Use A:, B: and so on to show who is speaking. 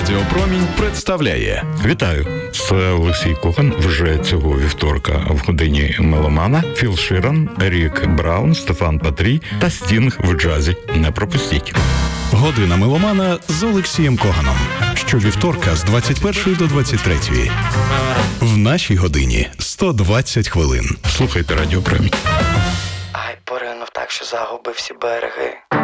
A: Радіопромінь представляє.
B: Вітаю, це Олексій Коган. Вже цього вівторка в годині меломана. Філ Ширан, Рік Браун, Стефан Патрій та Стінг в джазі. Не пропустіть.
A: Година меломана з Олексієм Коганом. Щовівторка з 21 до 23. В нашій годині 120 хвилин.
B: Слухайте Радіопромінь.
C: Ай, поринув так, що загубив всі береги.